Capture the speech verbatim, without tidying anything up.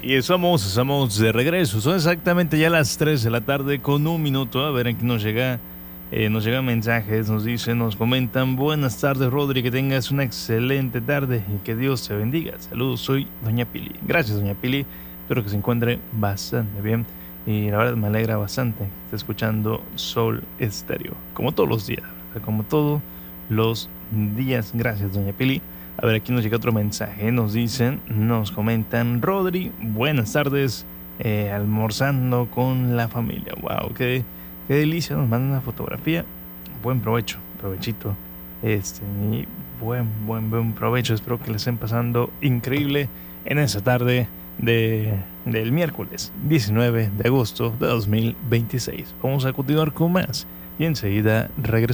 Y estamos, estamos de regreso. Son exactamente ya las tres de la tarde con un minuto. A ver, aquí nos llega, eh, nos llegan mensajes, nos dicen, nos comentan. Buenas tardes, Rodri, que tengas una excelente tarde y que Dios te bendiga. Saludos, soy Doña Pili. Gracias, Doña Pili. Espero que se encuentre bastante bien. Y la verdad me alegra bastante que esté escuchando Sol Estéreo. Como todos los días, como todos los días. Gracias, Doña Pili. A ver, aquí nos llega otro mensaje. Nos dicen, nos comentan, Rodri, buenas tardes, eh, almorzando con la familia. Wow, qué, qué delicia. Nos mandan una fotografía. Buen provecho, provechito. Este, y buen, buen, buen provecho. Espero que le estén pasando increíble en esta tarde de, del miércoles diecinueve de agosto de dos mil veintiséis. Vamos a continuar con más y enseguida regresamos.